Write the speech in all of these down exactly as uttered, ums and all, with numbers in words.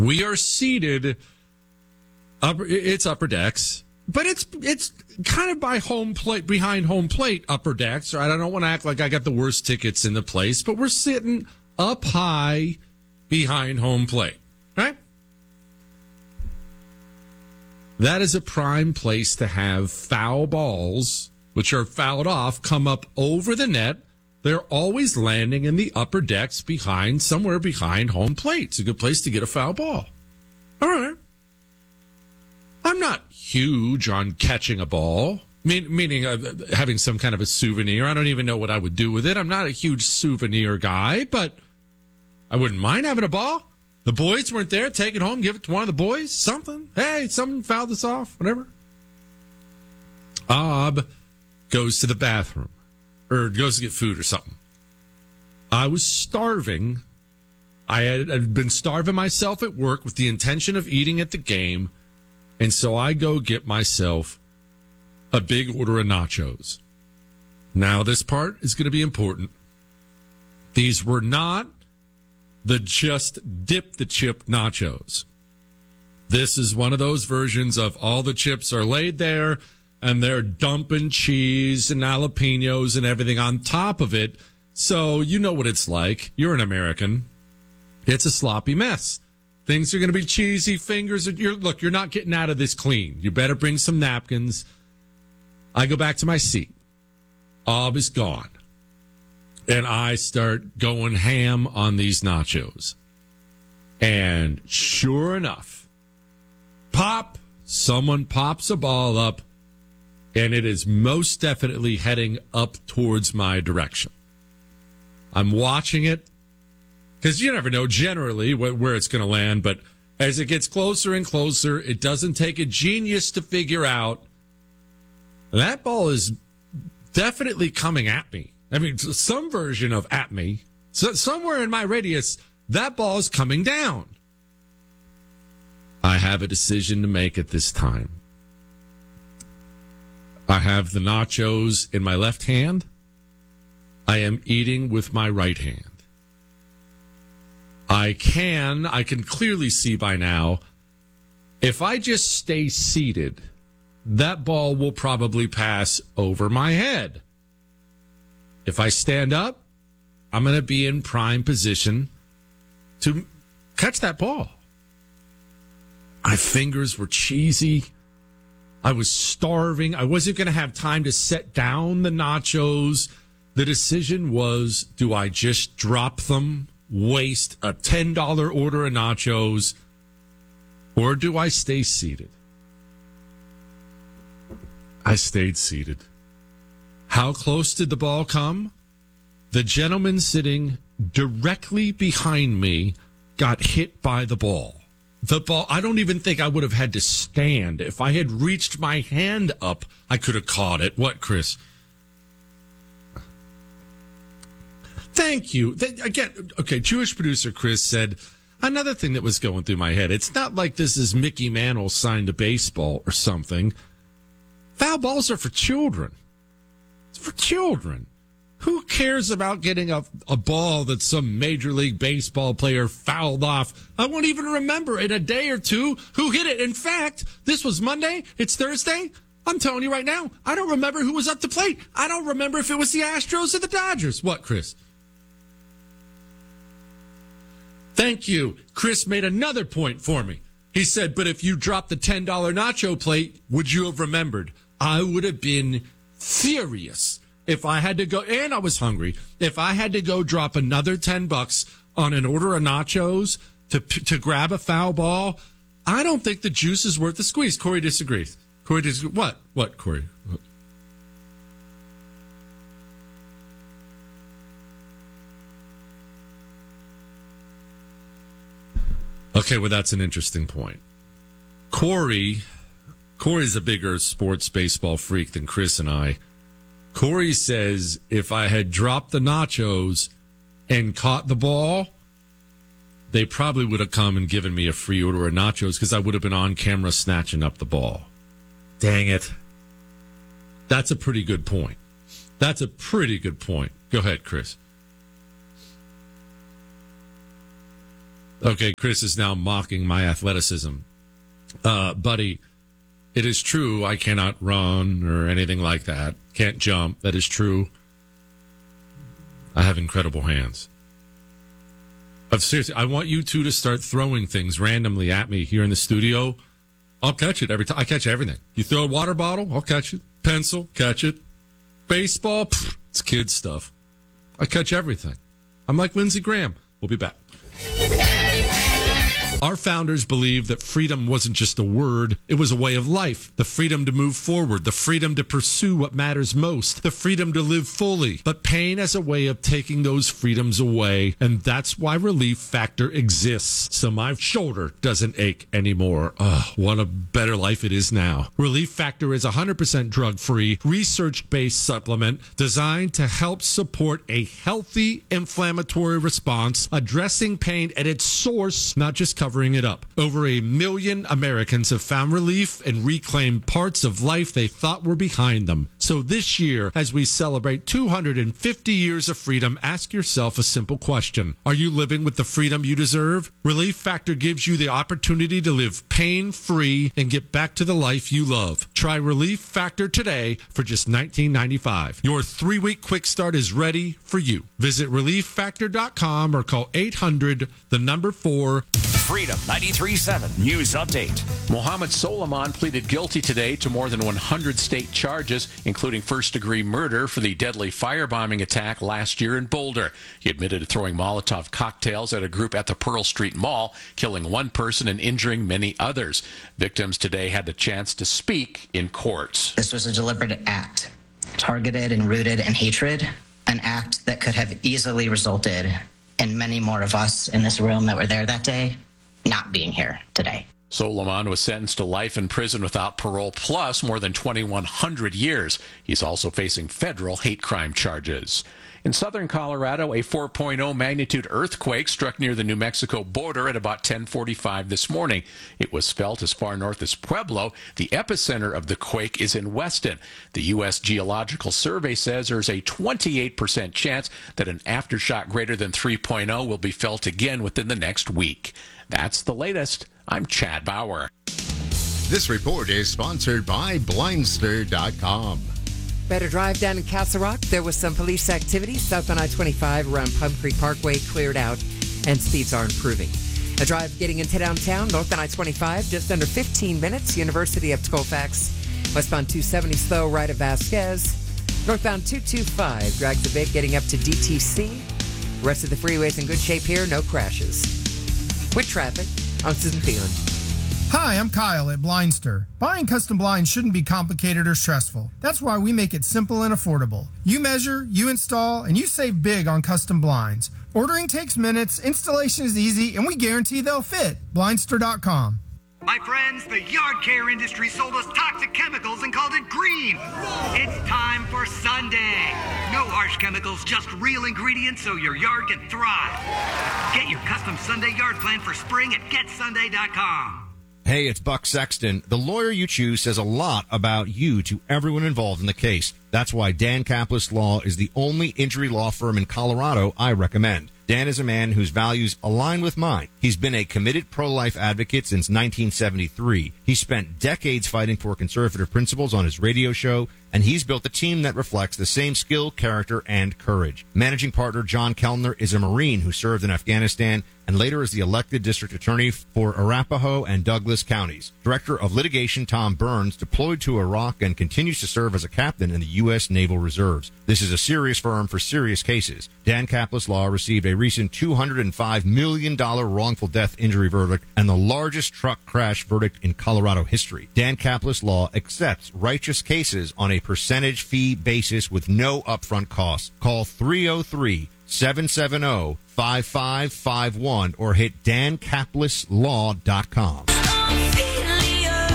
We are seated, upper, it's upper decks, but it's it's kind of by home plate, behind home plate upper decks. Right? I don't want to act like I got the worst tickets in the place, but we're sitting up high behind home plate, right? That is a prime place to have foul balls, which are fouled off, come up over the net. They're always landing in the upper decks behind, somewhere behind home plate. It's a good place to get a foul ball. All right. I'm not huge on catching a ball, mean, meaning uh, having some kind of a souvenir. I don't even know what I would do with it. I'm not a huge souvenir guy, but I wouldn't mind having a ball. The boys weren't there. Take it home, give it to one of the boys, something. Hey, someone fouled this off, whatever. Ob goes to the bathroom or goes to get food or something. I was starving. I had, had been starving myself at work with the intention of eating at the game. And so I go get myself a big order of nachos. Now, this part is going to be important. These were not the just dip the chip nachos. This is one of those versions of all the chips are laid there and they're dumping cheese and jalapenos and everything on top of it. So you know what it's like. You're an American. It's a sloppy mess. Things are going to be cheesy. Fingers are, you're, look, you're not getting out of this clean. You better bring some napkins. I go back to my seat. Ob is gone. And I start going ham on these nachos. And sure enough, pop, someone pops a ball up, and it is most definitely heading up towards my direction. I'm watching it, because you never know generally where it's going to land, but as it gets closer and closer, it doesn't take a genius to figure out that ball is definitely coming at me. I mean, some version of at me. So somewhere in my radius, that ball is coming down. I have a decision to make at this time. I have the nachos in my left hand. I am eating with my right hand. I can, I can clearly see by now, if I just stay seated, that ball will probably pass over my head. If I stand up, I'm going to be in prime position to catch that ball. My fingers were cheesy. I was starving. I wasn't going to have time to set down the nachos. The decision was, do I just drop them, waste a ten dollars order of nachos, or do I stay seated? I stayed seated. How close did the ball come? The gentleman sitting directly behind me got hit by the ball. The ball, I don't even think I would have had to stand. If I had reached my hand up, I could have caught it. What, Chris? Thank you. Again, okay, Jewish producer Chris said, another thing that was going through my head, it's not like this is Mickey Mantle signed to baseball or something. Foul balls are for children. It's for children. Who cares about getting a, a ball that some Major League Baseball player fouled off? I won't even remember in a day or two who hit it. In fact, this was Monday. It's Thursday. I'm telling you right now, I don't remember who was up to plate. I don't remember if it was the Astros or the Dodgers. What, Chris? Thank you. Chris made another point for me. He said, but if you dropped the ten dollars nacho plate, would you have remembered? I would have been furious if I had to go, and I was hungry, if I had to go drop another ten bucks on an order of nachos to to grab a foul ball. I don't think the juice is worth the squeeze. Corey disagrees. Corey disagrees. What? What, Corey? What? Okay, well, that's an interesting point. Corey, Corey's a bigger sports baseball freak than Chris and I. Corey says if I had dropped the nachos and caught the ball, they probably would have come and given me a free order of nachos because I would have been on camera snatching up the ball. Dang it. That's a pretty good point. That's a pretty good point. Go ahead, Chris. Okay, Chris is now mocking my athleticism. Uh, buddy, it is true I cannot run or anything like that. Can't jump. That is true. I have incredible hands. But seriously, I want you two to start throwing things randomly at me here in the studio. I'll catch it every time. I catch everything. You throw a water bottle, I'll catch it. Pencil, catch it. Baseball, pff, it's kid stuff. I catch everything. I'm like Lindsey Graham. We'll be back. Our founders believed that freedom wasn't just a word, it was a way of life. The freedom to move forward, the freedom to pursue what matters most, the freedom to live fully. But pain has a way of taking those freedoms away, and that's why Relief Factor exists. So my shoulder doesn't ache anymore. Ugh, what a better life it is now. Relief Factor is a one hundred percent drug-free, research-based supplement designed to help support a healthy inflammatory response, addressing pain at its source, not just covering it up. Over a million Americans have found relief and reclaimed parts of life they thought were behind them. So this year, as we celebrate two hundred fifty years of freedom, ask yourself a simple question. Are you living with the freedom you deserve? Relief Factor gives you the opportunity to live pain-free and get back to the life you love. Try Relief Factor today for just nineteen ninety-five dollars. Your three-week quick start is ready for you. Visit relief factor dot com or call eight hundred, the number four. Freedom ninety-three point seven News Update. Mohammed Soliman pleaded guilty today to more than one hundred state charges, including first-degree murder for the deadly firebombing attack last year in Boulder. He admitted to throwing Molotov cocktails at a group at the Pearl Street Mall, killing one person and injuring many others. Victims today had the chance to speak in court. This was a deliberate act, targeted and rooted in hatred, an act that could have easily resulted in many more of us in this room that were there that day not being here today. Soliman was sentenced to life in prison without parole plus more than twenty-one hundred years. He's also facing federal hate crime charges. In southern Colorado, a four point oh magnitude earthquake struck near the New Mexico border at about ten forty-five this morning. It was felt as far north as Pueblo. The epicenter of the quake is in Weston. The U S Geological Survey says there's a twenty-eight percent chance that an aftershock greater than three point oh will be felt again within the next week. That's the latest. I'm Chad Bauer. This report is sponsored by Blindster dot com. Better drive down in Castle Rock. There was some police activity south on I twenty-five around Plum Creek Parkway, cleared out, and speeds are improving. A drive getting into downtown, north on I twenty-five, just under fifteen minutes. University of Colfax. Westbound two seventy slow, right of Vasquez. Northbound two twenty-five drags a bit getting up to D T C. The rest of the freeway's in good shape here, no crashes. With traffic, I'm Susan Thielen. Hi, I'm Kyle at Blindster. Buying custom blinds shouldn't be complicated or stressful. That's why we make it simple and affordable. You measure, you install, and you save big on custom blinds. Ordering takes minutes, installation is easy, and we guarantee they'll fit. Blindster dot com. My friends, the yard care industry sold us toxic chemicals and called it green. It's time for Sunday. No harsh chemicals, just real ingredients so your yard can thrive. Get your custom Sunday yard plan for spring at get sunday dot com. Hey, it's Buck Sexton. The lawyer you choose says a lot about you to everyone involved in the case. That's why Dan Kaplis Law is the only injury law firm in Colorado I recommend. Dan is a man whose values align with mine. He's been a committed pro-life advocate since nineteen seventy-three. He spent decades fighting for conservative principles on his radio show, and he's built a team that reflects the same skill, character, and courage. Managing partner John Kellner is a Marine who served in Afghanistan and later as the elected district attorney for Arapahoe and Douglas counties. Director of litigation Tom Burns deployed to Iraq and continues to serve as a captain in the U S Naval Reserves. This is a serious firm for serious cases. Dan Kaplis Law received a recent two hundred five million dollars wrongful death injury verdict and the largest truck crash verdict in Colorado history. Dan Kaplis Law accepts righteous cases on a percentage fee basis with no upfront costs. Call three oh three, seven seven oh, five five five one or hit dan kaplis law dot com.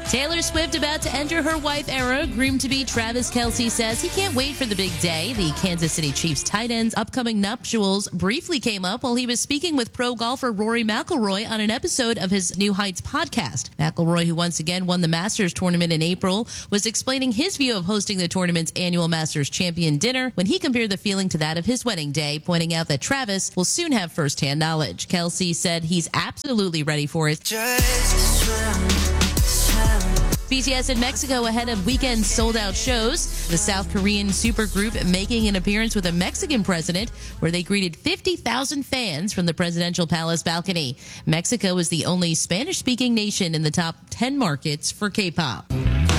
Taylor Swift about to enter her wife era. Groom-to-be Travis Kelce says he can't wait for the big day. The Kansas City Chiefs tight end's upcoming nuptials briefly came up while he was speaking with pro golfer Rory McIlroy on an episode of his New Heights podcast. McIlroy, who once again won the Masters tournament in April, was explaining his view of hosting the tournament's annual Masters champion dinner when he compared the feeling to that of his wedding day, pointing out that Travis will soon have firsthand knowledge. Kelce said he's absolutely ready for it. Just swim. B T S in Mexico ahead of weekend sold-out shows. The South Korean supergroup making an appearance with a Mexican president, where they greeted fifty thousand fans from the presidential palace balcony. Mexico is the only Spanish-speaking nation in the top ten markets for K-pop.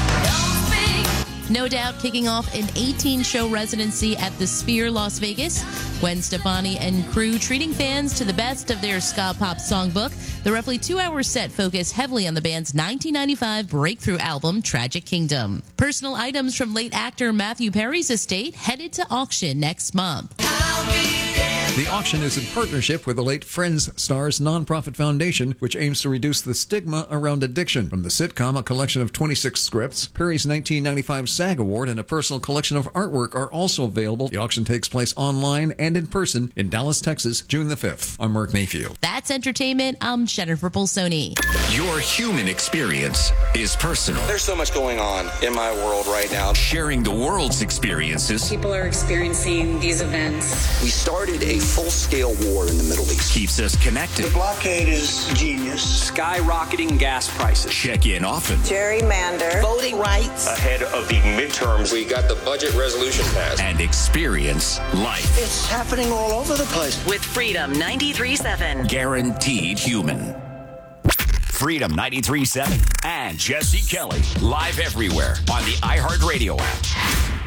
No Doubt kicking off an eighteen-show residency at the Sphere, Las Vegas. Gwen Stefani and crew treating fans to the best of their ska pop songbook. The roughly two-hour set focused heavily on the band's nineteen ninety-five breakthrough album, Tragic Kingdom. Personal items from late actor Matthew Perry's estate headed to auction next month. The auction is in partnership with the late Friends Stars nonprofit foundation, which aims to reduce the stigma around addiction. From the sitcom, a collection of twenty-six scripts, Perry's nineteen ninety-five SAG Award, and a personal collection of artwork are also available. The auction takes place online and in person in Dallas, Texas, June the fifth. I'm Mark Mayfield. That's entertainment. I'm Jennifer Polsoni. Your human experience is personal. There's so much going on in my world right now. Sharing the world's experiences. People are experiencing these events. We started a full-scale war in the Middle East. Keeps us connected. The blockade is genius. Skyrocketing gas prices. Check in often. Gerrymander. Voting rights. Ahead of the midterms. We got the budget resolution passed. And experience life. It's happening all over the place. With Freedom ninety-three seven. Guaranteed human. Freedom ninety-three seven and Jesse Kelly. Live everywhere on the iHeartRadio app.